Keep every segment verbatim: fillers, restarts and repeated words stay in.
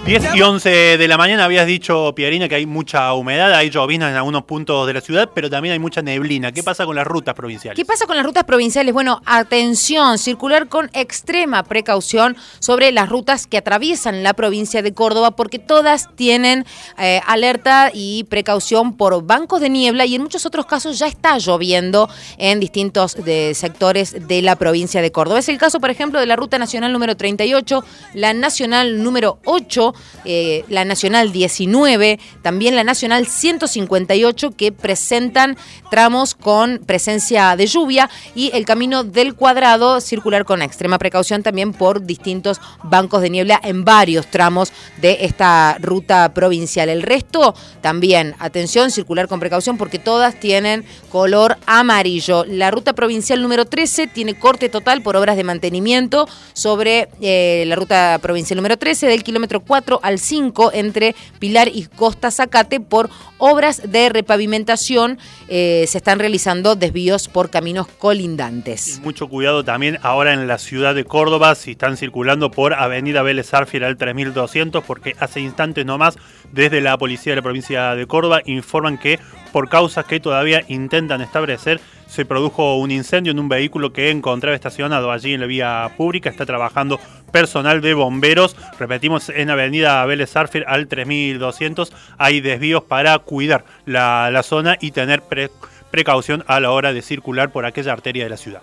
diez y once de la mañana habías dicho, Pierina, que hay mucha humedad, hay llovinas en algunos puntos de la ciudad, pero también hay mucha neblina. ¿Qué pasa con las rutas provinciales? ¿Qué pasa con las rutas provinciales? Bueno, atención, circular con extrema precaución sobre las rutas que atraviesan la provincia de Córdoba, porque todas tienen eh, alerta y precaución por bancos de niebla, y en muchos otros casos ya está lloviendo en distintos de sectores de la provincia de Córdoba. Es el caso, por ejemplo, de la ruta nacional número treinta y ocho, la nacional número ocho, eh, la nacional diecinueve, también la nacional ciento cincuenta y ocho, que presentan tramos con presencia de lluvia, y el camino del Cuadrado, circular con extrema precaución también por distintos bancos de niebla en varios tramos de esta ruta provincial. El resto también, atención, circular con precaución porque todas tienen color amarillo. La ruta provincial número trece tiene corte total por obras de mantenimiento sobre eh, la ruta provincial número trece, del kilómetro cuatro al cinco, entre Pilar y Costa Zacate, por obras de repavimentación. Eh, se están realizando desvíos por caminos colindantes. Y mucho cuidado también ahora en la ciudad de Córdoba si están circulando por Avenida Vélez Arfiel al tres mil doscientos, porque hace instantes nomás desde la policía de la provincia de Córdoba informan que por causas que todavía intentan establecer se produjo un incendio en un vehículo que encontraba estacionado allí en la vía pública. Está trabajando personal de bomberos. Repetimos, en Avenida Vélez Arfiel al tres mil doscientos hay desvíos para cuidar la, la zona y tener pre, precaución a la hora de circular por aquella arteria de la ciudad.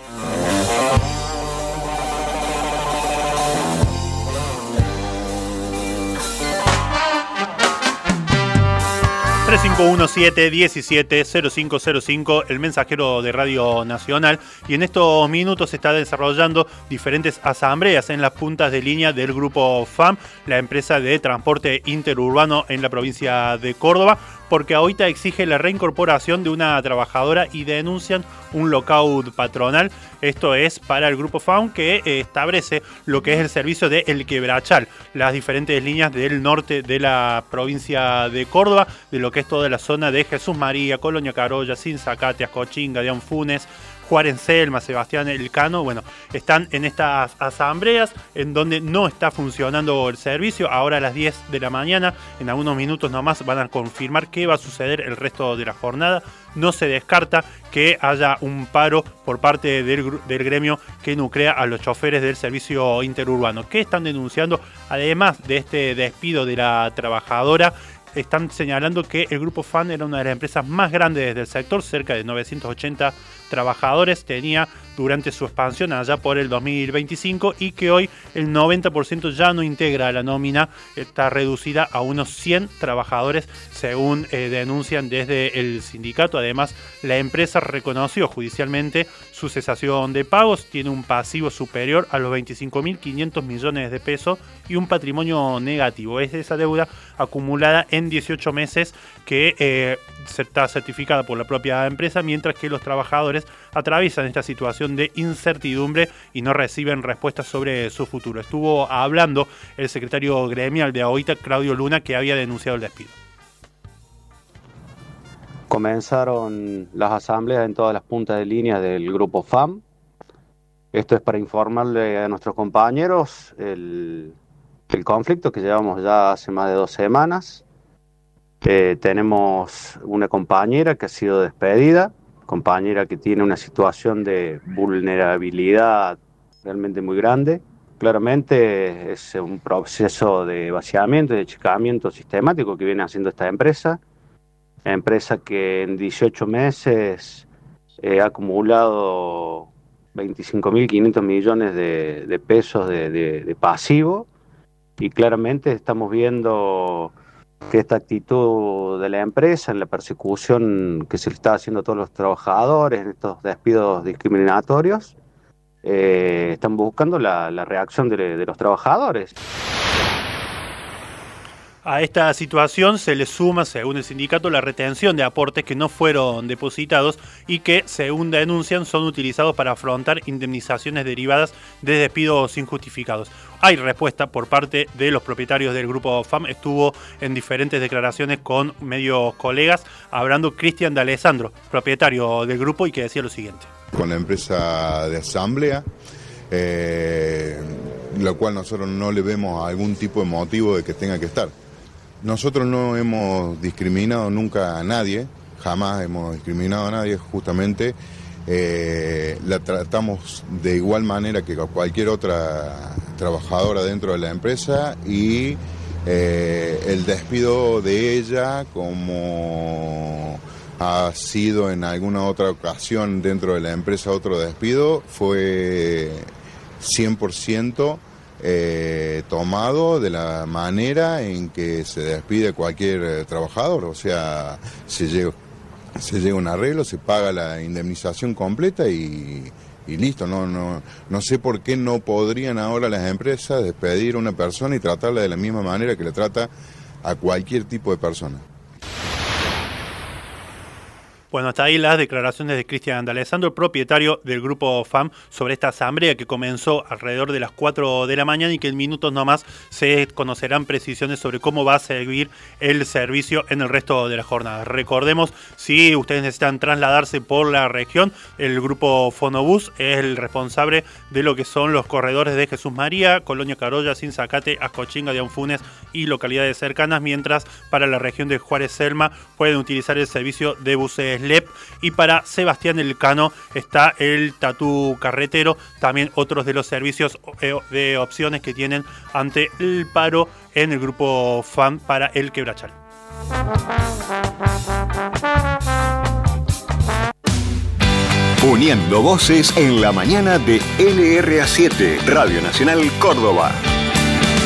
tres cinco uno siete, diecisiete, cero cinco cero cinco, el mensajero de Radio Nacional, y en estos minutos se está desarrollando diferentes asambleas en las puntas de línea del Grupo F A M, la empresa de transporte interurbano en la provincia de Córdoba, porque ahorita exige la reincorporación de una trabajadora y denuncian un lockout patronal. Esto es para el Grupo F A M, que eh, establece lo que es el servicio de El Quebrachal, las diferentes líneas del norte de la provincia de Córdoba, de lo que es toda la zona de Jesús María, Colonia Carolla, Sinzacate, Ascochinga, Dion Funes, Juárez Selma, Sebastián Elcano. Bueno, están en estas asambleas en donde no está funcionando el servicio. Ahora a las diez de la mañana, en algunos minutos nomás, van a confirmar qué va a suceder el resto de la jornada. No se descarta que haya un paro por parte del, del gremio que nuclea a los choferes del servicio interurbano. ¿Qué están denunciando? Además de este despido de la trabajadora, están señalando que el Grupo F A M era una de las empresas más grandes del sector, cerca de novecientos ochenta trabajadores tenía durante su expansión allá por el dos mil veinticinco, y que hoy el noventa por ciento ya no integra la nómina, está reducida a unos cien trabajadores, según eh, denuncian desde el sindicato. Además, la empresa reconoció judicialmente su cesación de pagos, tiene un pasivo superior a los veinticinco mil quinientos millones de pesos y un patrimonio negativo. Es esa deuda acumulada en dieciocho meses que eh, está certificada por la propia empresa, mientras que los trabajadores atraviesan esta situación de incertidumbre y no reciben respuestas sobre su futuro. Estuvo hablando el secretario gremial de AOITA, Claudio Luna, que había denunciado el despido. Comenzaron las asambleas en todas las puntas de línea del Grupo F A M. Esto es para informarle a nuestros compañeros el, el conflicto que llevamos ya hace más de dos semanas. Eh, tenemos una compañera que ha sido despedida, compañera que tiene una situación de vulnerabilidad realmente muy grande. Claramente es un proceso de vaciamiento y de achicamiento sistemático que viene haciendo esta empresa. Empresa que en dieciocho meses eh, ha acumulado veinticinco mil quinientos millones de, de pesos de, de, de pasivo, y claramente estamos viendo que esta actitud de la empresa en la persecución que se le está haciendo a todos los trabajadores, en estos despidos discriminatorios, eh, están buscando la, la reacción de, de los trabajadores. A esta situación se le suma, según el sindicato, la retención de aportes que no fueron depositados y que, según denuncian, son utilizados para afrontar indemnizaciones derivadas de despidos injustificados. Hay respuesta por parte de los propietarios del Grupo F A M. Estuvo en diferentes declaraciones con medios colegas, hablando Cristian D'Alessandro, propietario del grupo, y que decía lo siguiente. Con la empresa de asamblea, eh, lo cual nosotros no le vemos algún tipo de motivo de que tenga que estar. Nosotros no hemos discriminado nunca a nadie, jamás hemos discriminado a nadie, justamente eh, la tratamos de igual manera que cualquier otra trabajadora dentro de la empresa y eh, el despido de ella, como ha sido en alguna otra ocasión dentro de la empresa otro despido, fue cien por ciento Eh, tomado de la manera en que se despide cualquier eh, trabajador, o sea, se llega, se llega a un arreglo, se paga la indemnización completa y, y listo. No, no, no sé por qué no podrían ahora las empresas despedir a una persona y tratarla de la misma manera que le trata a cualquier tipo de persona. Bueno, hasta ahí las declaraciones de Cristian D'Alessandro, propietario del Grupo F A M, sobre esta asamblea que comenzó alrededor de las cuatro de la mañana y que en minutos nomás se conocerán precisiones sobre cómo va a seguir el servicio en el resto de la jornada. Recordemos, si ustedes necesitan trasladarse por la región, el Grupo Fonobús es el responsable de lo que son los corredores de Jesús María, Colonia Carolla, Sinzacate, Ascochinga, Dianfunes y localidades cercanas, mientras para la región de Juárez-Selma pueden utilizar el servicio de buses L E P, y para Sebastián Elcano está el Tatú Carretero, también otros de los servicios de opciones que tienen ante el paro en el Grupo F A M para el Quebrachal. Uniendo voces en la mañana de L R A siete, Radio Nacional Córdoba.